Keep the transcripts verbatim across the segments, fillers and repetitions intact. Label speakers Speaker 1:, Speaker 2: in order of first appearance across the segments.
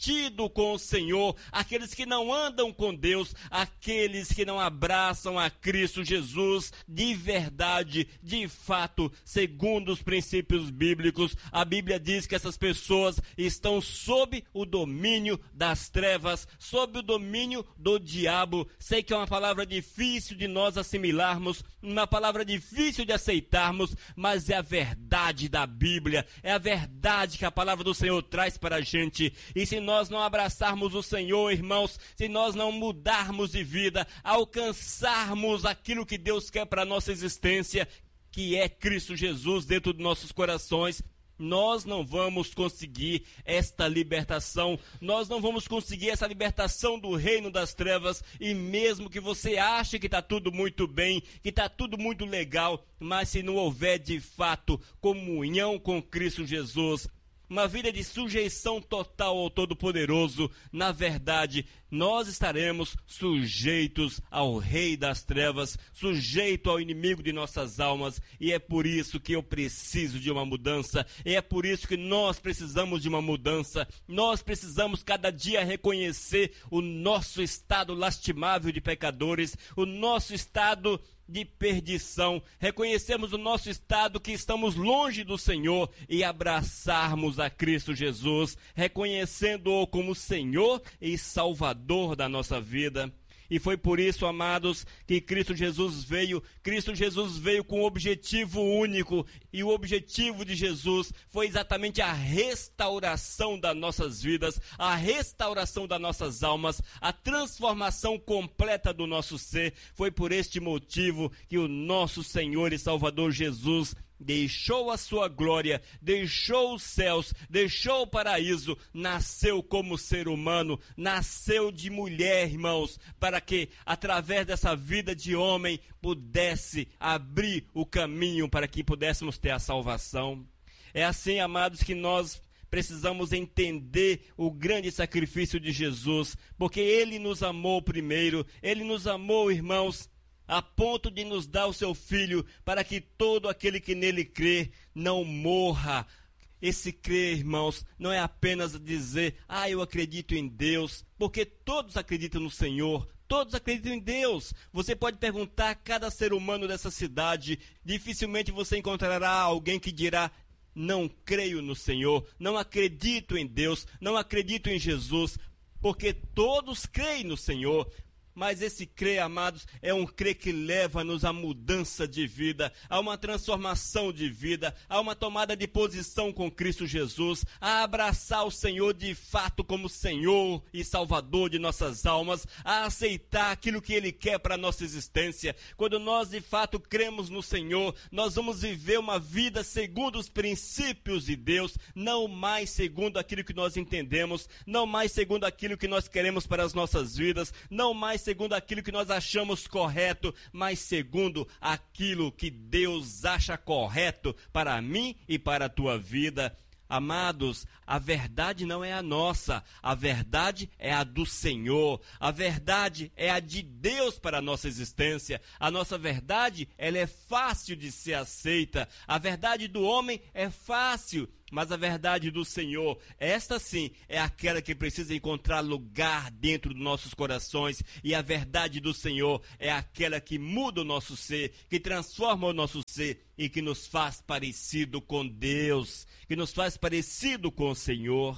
Speaker 1: comprometidos com o Senhor, aqueles que não andam com Deus, aqueles que não abraçam a Cristo Jesus de verdade, de fato, segundo os princípios bíblicos. A Bíblia diz que essas pessoas estão sob o domínio das trevas, sob o domínio do diabo. Sei que é uma palavra difícil de nós assimilarmos, uma palavra difícil de aceitarmos, mas é a verdade da Bíblia, é a verdade que a palavra do Senhor traz para a gente. E se nós não abraçarmos o Senhor, irmãos, se nós não mudarmos de vida, alcançarmos aquilo que Deus quer para a nossa existência, que é Cristo Jesus dentro dos nossos corações, nós não vamos conseguir esta libertação, nós não vamos conseguir essa libertação do reino das trevas. E mesmo que você ache que está tudo muito bem, que está tudo muito legal, mas se não houver de fato comunhão com Cristo Jesus, uma vida de sujeição total ao Todo-Poderoso, na verdade, nós estaremos sujeitos ao Rei das Trevas, sujeito ao inimigo de nossas almas. E é por isso que eu preciso de uma mudança, e é por isso que nós precisamos de uma mudança. Nós precisamos cada dia reconhecer o nosso estado lastimável de pecadores, o nosso estado de perdição, reconhecemos o nosso estado que estamos longe do Senhor e abraçarmos a Cristo Jesus, reconhecendo-o como Senhor e Salvador da nossa vida. E foi por isso, amados, que Cristo Jesus veio. Cristo Jesus veio com um objetivo único. E o objetivo de Jesus foi exatamente a restauração das nossas vidas, a restauração das nossas almas, a transformação completa do nosso ser. Foi por este motivo que o nosso Senhor e Salvador Jesus deixou a sua glória, deixou os céus, deixou o paraíso, nasceu como ser humano, nasceu de mulher, irmãos, para que através dessa vida de homem pudesse abrir o caminho para que pudéssemos ter a salvação. É assim, amados, que nós precisamos entender o grande sacrifício de Jesus, porque Ele nos amou primeiro, Ele nos amou, irmãos, a ponto de nos dar o seu Filho, para que todo aquele que nele crê não morra. Esse crer, irmãos, não é apenas dizer, ah, eu acredito em Deus, porque todos acreditam no Senhor, todos acreditam em Deus. Você pode perguntar a cada ser humano dessa cidade, dificilmente você encontrará alguém que dirá, não creio no Senhor, não acredito em Deus, não acredito em Jesus, porque todos creem no Senhor. Mas esse crer, amados, é um crer que leva-nos à mudança de vida, a uma transformação de vida, a uma tomada de posição com Cristo Jesus, a abraçar o Senhor de fato como Senhor e Salvador de nossas almas, a aceitar aquilo que Ele quer para a nossa existência. Quando nós de fato cremos no Senhor, nós vamos viver uma vida segundo os princípios de Deus, não mais segundo aquilo que nós entendemos, não mais segundo aquilo que nós queremos para as nossas vidas, não mais segundo aquilo que nós achamos correto, mas segundo aquilo que Deus acha correto para mim e para a tua vida. Amados, a verdade não é a nossa, a verdade é a do Senhor, a verdade é a de Deus para a nossa existência. A nossa verdade, ela é fácil de ser aceita, a verdade do homem é fácil, mas a verdade do Senhor, esta sim, é aquela que precisa encontrar lugar dentro dos nossos corações. E a verdade do Senhor é aquela que muda o nosso ser, que transforma o nosso ser e que nos faz parecido com Deus, que nos faz parecido com o Senhor.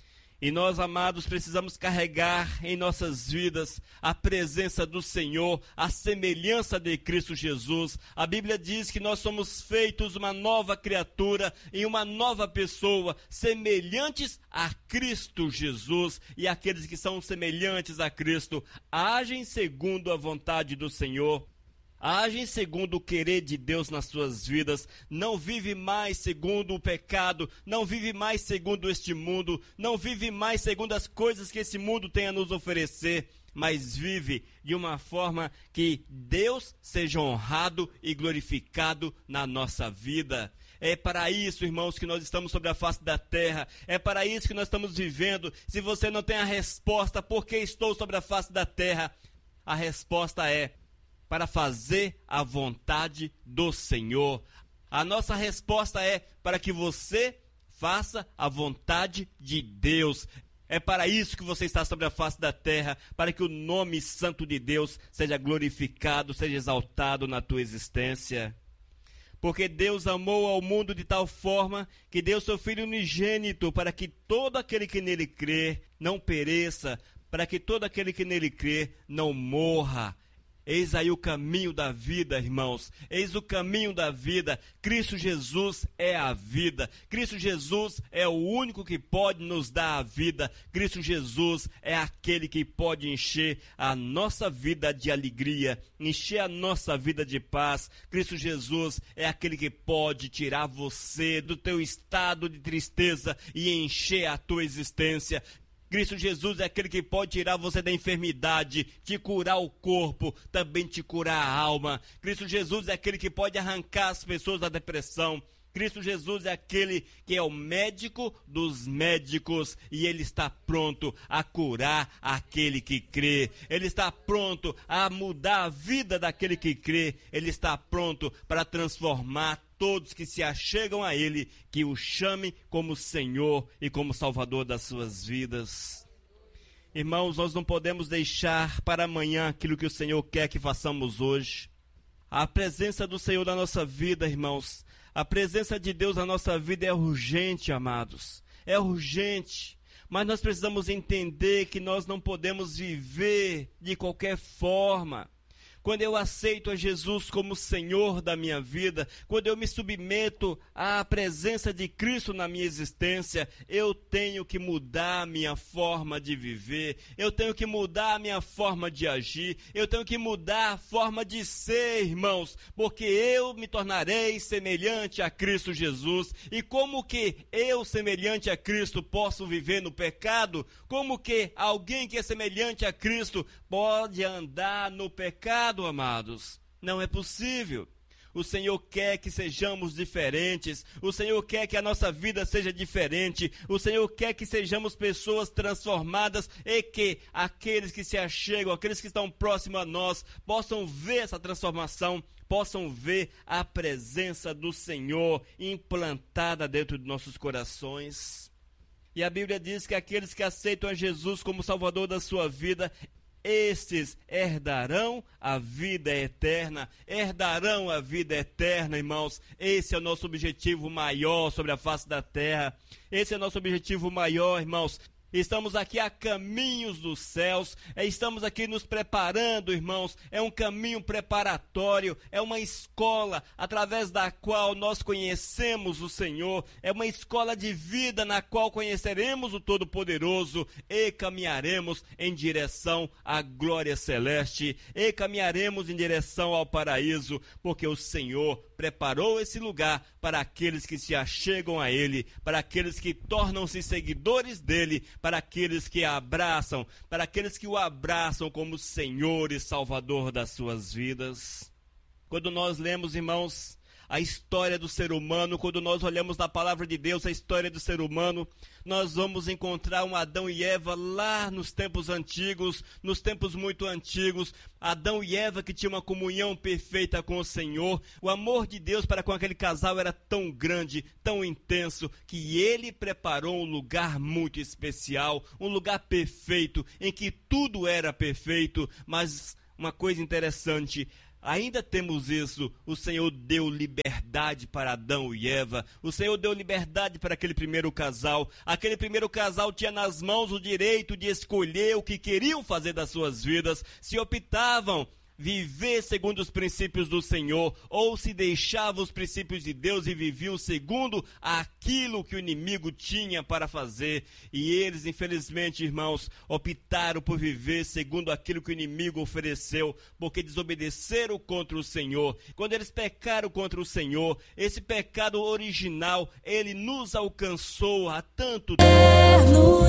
Speaker 1: E nós, amados, precisamos carregar em nossas vidas a presença do Senhor, a semelhança de Cristo Jesus. A Bíblia diz que nós somos feitos uma nova criatura e uma nova pessoa, semelhantes a Cristo Jesus. E aqueles que são semelhantes a Cristo agem segundo a vontade do Senhor. Agem segundo o querer de Deus nas suas vidas, não vive mais segundo o pecado, não vive mais segundo este mundo, não vive mais segundo as coisas que esse mundo tem a nos oferecer, mas vive de uma forma que Deus seja honrado e glorificado na nossa vida. É para isso, irmãos, que nós estamos sobre a face da terra, é para isso que nós estamos vivendo. Se você não tem a resposta, por que estou sobre a face da terra? A resposta é, para fazer a vontade do Senhor. A nossa resposta é para que você faça a vontade de Deus. É para isso que você está sobre a face da terra, para que o nome santo de Deus seja glorificado, seja exaltado na tua existência. Porque Deus amou ao mundo de tal forma que deu seu Filho unigênito, para que todo aquele que nele crê não pereça, para que todo aquele que nele crê não morra. Eis aí o caminho da vida, irmãos. Eis o caminho da vida. Cristo Jesus é a vida. Cristo Jesus é o único que pode nos dar a vida. Cristo Jesus é aquele que pode encher a nossa vida de alegria, encher a nossa vida de paz. Cristo Jesus é aquele que pode tirar você do teu estado de tristeza e encher a tua existência. Cristo Jesus é aquele que pode tirar você da enfermidade, te curar o corpo, também te curar a alma. Cristo Jesus é aquele que pode arrancar as pessoas da depressão. Cristo Jesus é aquele que é o médico dos médicos e ele está pronto a curar aquele que crê. Ele está pronto a mudar a vida daquele que crê. Ele está pronto para transformar todos que se achegam a ele, que o chame como Senhor e como Salvador das suas vidas. Irmãos, nós não podemos deixar para amanhã aquilo que o Senhor quer que façamos hoje. A presença do Senhor na nossa vida, irmãos, a presença de Deus na nossa vida é urgente, amados. É urgente. Mas nós precisamos entender que nós não podemos viver de qualquer forma. Quando eu aceito a Jesus como Senhor da minha vida, quando eu me submeto à presença de Cristo na minha existência, eu tenho que mudar a minha forma de viver, eu tenho que mudar a minha forma de agir, eu tenho que mudar a forma de ser, irmãos, porque eu me tornarei semelhante a Cristo Jesus. E como que eu, semelhante a Cristo, posso viver no pecado? Como que alguém que é semelhante a Cristo pode andar no pecado? Amados, não é possível. O Senhor quer que sejamos diferentes. O Senhor quer que a nossa vida seja diferente. O Senhor quer que sejamos pessoas transformadas e que aqueles que se achegam, aqueles que estão próximos a nós, possam ver essa transformação, possam ver a presença do Senhor implantada dentro de nossos corações. E a Bíblia diz que aqueles que aceitam a Jesus como Salvador da sua vida, estes herdarão a vida eterna, herdarão a vida eterna, irmãos. Esse é o nosso objetivo maior sobre a face da terra. Esse é o nosso objetivo maior, irmãos. Estamos aqui a caminhos dos céus, estamos aqui nos preparando, irmãos. É um caminho preparatório, é uma escola através da qual nós conhecemos o Senhor, é uma escola de vida na qual conheceremos o Todo-Poderoso e caminharemos em direção à glória celeste, e caminharemos em direção ao paraíso, porque o Senhor preparou esse lugar para aqueles que se achegam a Ele, para aqueles que tornam-se seguidores dEle, para aqueles que abraçam, para aqueles que o abraçam como Senhor e Salvador das suas vidas. Quando nós lemos, irmãos, a história do ser humano, quando nós olhamos na palavra de Deus a história do ser humano, nós vamos encontrar um Adão e Eva lá nos tempos antigos, nos tempos muito antigos. Adão e Eva que tinham uma comunhão perfeita com o Senhor. O amor de Deus para com aquele casal era tão grande, tão intenso, que Ele preparou um lugar muito especial, um lugar perfeito, em que tudo era perfeito. Mas uma coisa interessante, ainda temos isso, o Senhor deu liberdade para Adão e Eva, o Senhor deu liberdade para aquele primeiro casal. Aquele primeiro casal tinha nas mãos o direito de escolher o que queriam fazer das suas vidas, se optavam viver segundo os princípios do Senhor, ou se deixavam os princípios de Deus e viviam segundo aquilo que o inimigo tinha para fazer. E eles, infelizmente, irmãos, optaram por viver segundo aquilo que o inimigo ofereceu, porque desobedeceram contra o Senhor. Quando eles pecaram contra o Senhor, esse pecado original, ele nos alcançou há tanto tempo.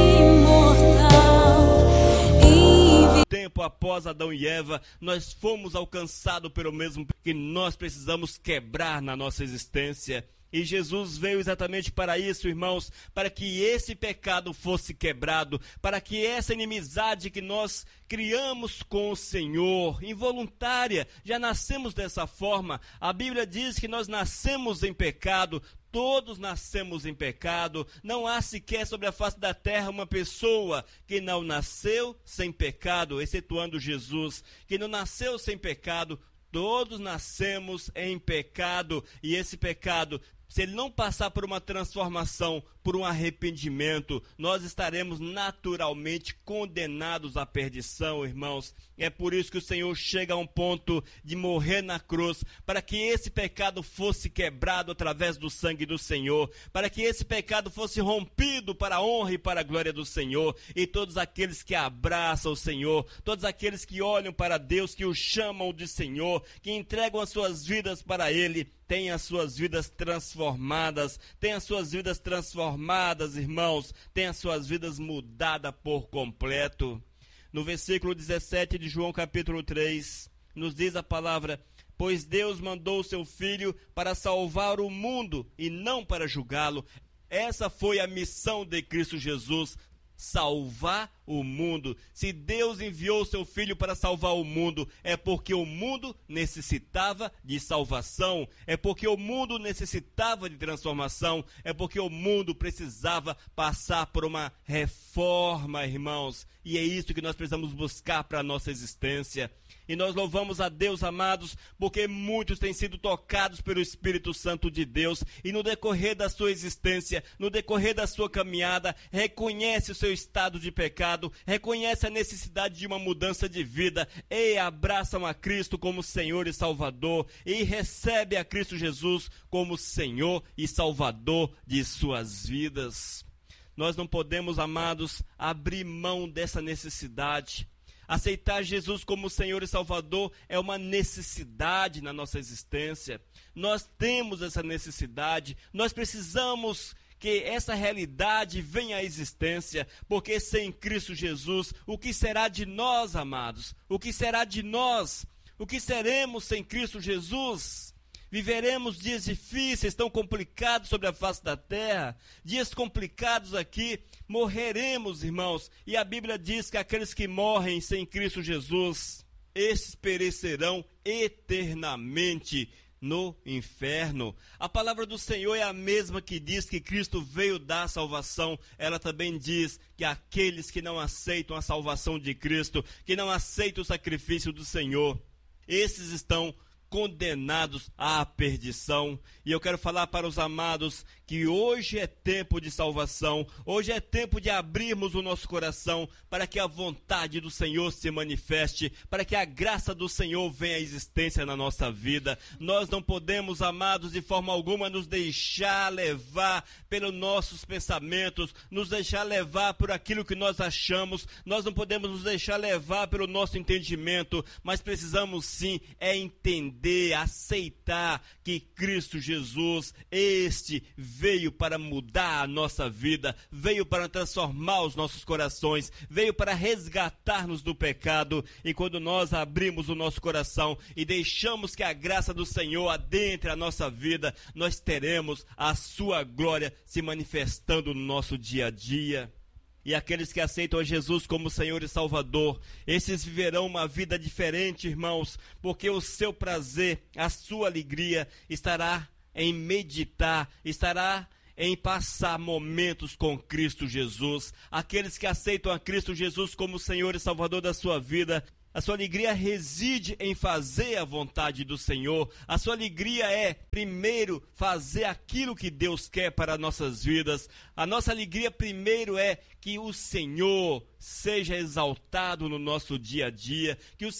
Speaker 1: Tempo após Adão e Eva, nós fomos alcançados pelo mesmo que nós precisamos quebrar na nossa existência. E Jesus veio exatamente para isso, irmãos, para que esse pecado fosse quebrado, para que essa inimizade que nós criamos com o Senhor, involuntária, já nascemos dessa forma. A Bíblia diz que nós nascemos em pecado. Todos nascemos em pecado, não há sequer sobre a face da terra uma pessoa que não nasceu sem pecado, excetuando Jesus, que não nasceu sem pecado. Todos nascemos em pecado, e esse pecado, se ele não passar por uma transformação, por um arrependimento, nós estaremos naturalmente condenados à perdição, irmãos. É por isso que o Senhor chega a um ponto de morrer na cruz, para que esse pecado fosse quebrado através do sangue do Senhor, para que esse pecado fosse rompido para a honra e para a glória do Senhor. E todos aqueles que abraçam o Senhor, todos aqueles que olham para Deus, que o chamam de Senhor, que entregam as suas vidas para Ele, têm as suas vidas transformadas, têm as suas vidas transformadas, irmãos, têm as suas vidas mudadas por completo. No versículo dezessete de João capítulo três, nos diz a palavra: pois Deus mandou o seu Filho para salvar o mundo e não para julgá-lo. Essa foi a missão de Cristo Jesus, salvar o mundo. Se Deus enviou o seu Filho para salvar o mundo, é porque o mundo necessitava de salvação, é porque o mundo necessitava de transformação, é porque o mundo precisava passar por uma reforma, irmãos. E é isso que nós precisamos buscar para a nossa existência. E nós louvamos a Deus, amados, porque muitos têm sido tocados pelo Espírito Santo de Deus, e no decorrer da sua existência, no decorrer da sua caminhada, reconhece o seu estado de pecado, reconhece a necessidade de uma mudança de vida, e abraçam a Cristo como Senhor e Salvador, e recebe a Cristo Jesus como Senhor e Salvador de suas vidas. Nós não podemos, amados, abrir mão dessa necessidade. Aceitar Jesus como Senhor e Salvador é uma necessidade na nossa existência. Nós temos essa necessidade, nós precisamos que essa realidade venha à existência, porque sem Cristo Jesus, o que será de nós, amados? O que será de nós? O que seremos sem Cristo Jesus? Viveremos dias difíceis, tão complicados sobre a face da terra, dias complicados aqui, morreremos, irmãos, e a Bíblia diz que aqueles que morrem sem Cristo Jesus, esses perecerão eternamente no inferno. A palavra do Senhor é a mesma que diz que Cristo veio dar salvação. Ela também diz que aqueles que não aceitam a salvação de Cristo, que não aceitam o sacrifício do Senhor, esses estão condenados à perdição. E eu quero falar para os amados que hoje é tempo de salvação, hoje é tempo de abrirmos o nosso coração para que a vontade do Senhor se manifeste, para que a graça do Senhor venha à existência na nossa vida. Nós não podemos, amados, de forma alguma nos deixar levar pelos nossos pensamentos, nos deixar levar por aquilo que nós achamos, nós não podemos nos deixar levar pelo nosso entendimento, mas precisamos sim é entender, aceitar que Cristo Jesus, este veio para mudar a nossa vida, veio para transformar os nossos corações, veio para resgatar-nos do pecado. E quando nós abrimos o nosso coração e deixamos que a graça do Senhor adentre a nossa vida, nós teremos a sua glória se manifestando no nosso dia a dia. E aqueles que aceitam a Jesus como Senhor e Salvador, esses viverão uma vida diferente, irmãos, porque o seu prazer, a sua alegria estará em meditar, estará em passar momentos com Cristo Jesus. Aqueles que aceitam a Cristo Jesus como Senhor e Salvador da sua vida, a sua alegria reside em fazer a vontade do Senhor. A sua alegria é, primeiro, fazer aquilo que Deus quer para nossas vidas. A nossa alegria, primeiro, é que o Senhor seja exaltado no nosso dia a dia, que o